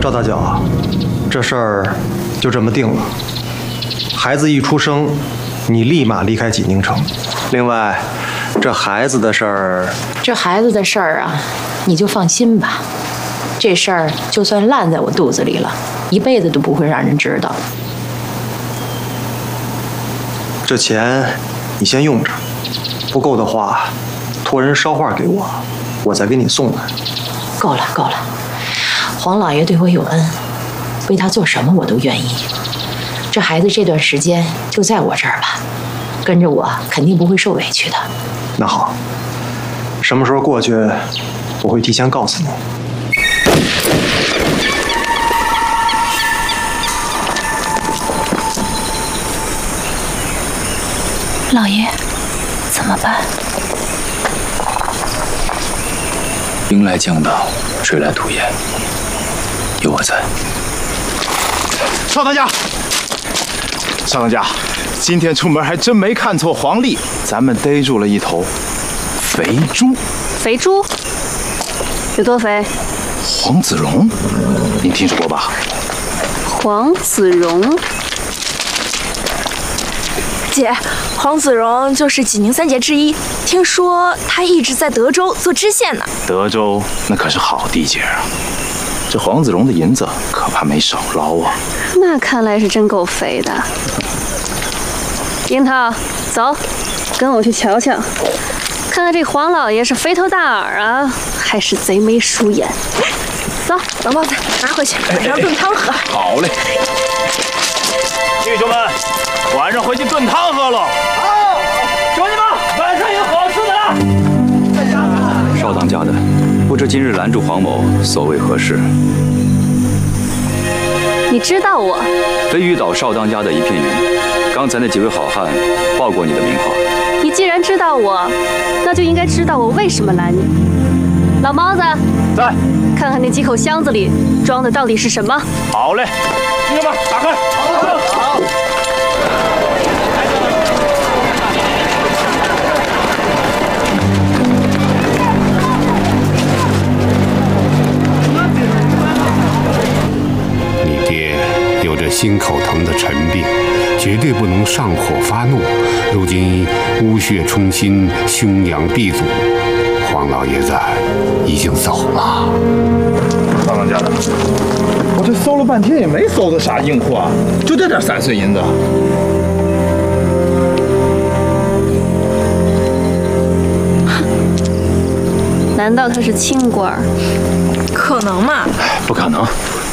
邵大脚，这事儿就这么定了。孩子一出生，你立马离开济宁城。另外，这孩子的事儿啊，你就放心吧。这事儿就算烂在我肚子里了，一辈子都不会让人知道。 这钱你先用着，不够的话，托人捎话给我，我再给你送来。 够了。黄老爷对我有恩，为他做什么我都愿意。这孩子这段时间就在我这儿吧，跟着我肯定不会受委屈的。 那好，什么时候过去，我会提前告诉你。 老爷，怎么办？ 兵来将挡，水来土掩，有我在。 邵当家，今天出门还真没看错黄历，咱们逮住了一头肥猪。 肥猪有多肥？ 黄子荣，您听说过吧？ 黄子荣。 姐，黄子荣就是济宁三杰之一，听说他一直在德州做知县呢。 德州那可是好地界啊，这黄子荣的银子可怕没少捞啊。 那看来是真够肥的。樱桃，走，跟我去瞧瞧，看看这黄老爷是肥头大耳啊，还是贼眉鼠眼。走， 王包子，拿回去，晚上炖汤喝。 好嘞，弟兄们。晚上回去炖汤喝喽！好，兄弟们，晚上有好吃的了。 邵当家的，不知今日拦住黄某，所谓何事？ 你知道我？ 飞鱼岛邵当家的一片云，刚才那几位好汉报过你的名号。 你既然知道我，那就应该知道我为什么拦你。老毛子， 在， 看看那几口箱子里装的到底是什么。 好嘞，弟兄们，打开。好。 你爹有着心口疼的陈病，绝对不能上火发怒。如今污血冲心，凶阳闭阻，黄老爷子已经走了。 邵当家的，我这搜了半天也没搜到啥硬货，就这点3碎银子。 难道他是清官？ 可能吗？ 不可能，